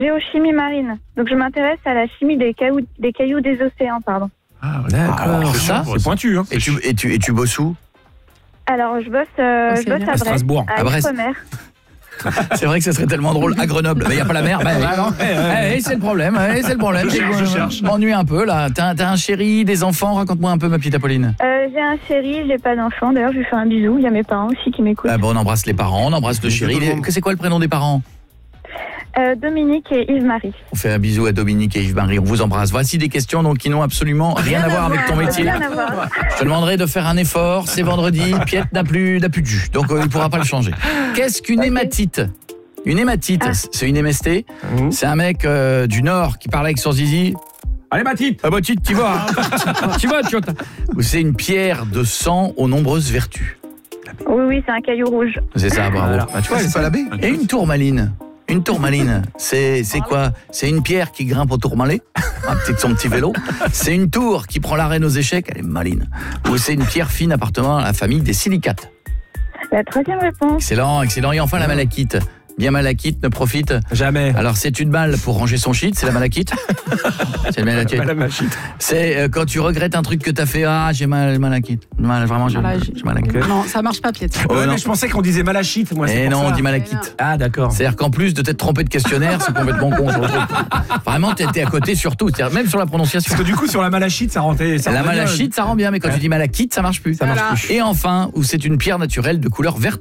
géochimie marine. Donc je m'intéresse à la chimie des cailloux des océans, pardon. Ah, d'accord. Ça, C'est pointu, hein. Et tu bosses où? Alors je bosse à Brest, Strasbourg. À Brest. Ifremer. C'est vrai que ça serait tellement drôle à Grenoble. Mais il n'y a pas la mer. C'est le problème. Je cherche. Je m'ennuie un peu là. T'as un chéri, des enfants? Raconte-moi un peu, ma petite Apolline. J'ai un chéri, j'ai pas d'enfant. D'ailleurs, je lui fais un bisou. Il y a mes parents aussi qui m'écoutent. Ah bon, on embrasse les parents, on embrasse le chéri. C'est quoi le prénom des parents? Dominique et Yves-Marie. On fait un bisou à Dominique et Yves-Marie. On vous embrasse. Voici des questions donc qui n'ont absolument rien à voir avec ton métier. Rien à voir. Je te demanderai de faire un effort. C'est vendredi. Piette n'a plus de jus, donc il ne pourra pas le changer. Qu'est-ce qu'une hématite? Une hématite, c'est une MST. C'est un mec du Nord qui parle avec son zizi. Allez, Mathilde. Ah bah tu vois. Tu vois, c'est une pierre de sang aux nombreuses vertus. Oui, c'est un caillou rouge. C'est ça, bravo. Alors, Tu vois, C'est pas la baie. Et une tourmaline? Une tourmaline, c'est quoi? C'est une pierre qui grimpe au tourmalet, son petit vélo. C'est une tour qui prend la reine aux échecs, elle est maline. Ou c'est une pierre fine appartenant à la famille des silicates. La troisième réponse. Excellent. Et enfin la malachite. Bien malachite, ne profite Jamais. Alors c'est une balle pour ranger son shit, c'est la malachite. C'est le malachite. Pas la machine. C'est quand tu regrettes un truc que t'as fait, j'ai malachite. Vraiment, j'ai malachite. Non, ça marche pas, Piet. Ouais, mais je pensais qu'on disait malachite, moi. Et pour non, ça. on dit malachite. Ah, d'accord. C'est-à-dire qu'en plus de t'être trompé de questionnaire, c'est complètement con. Sur le truc. Vraiment, t'es à côté sur tout, même sur la prononciation. Parce que du coup, sur la malachite, ça rentait. La malachite, ça rend bien, mais quand tu dis malachite, ça marche plus. marche plus. Et enfin, où c'est une pierre naturelle de couleur verte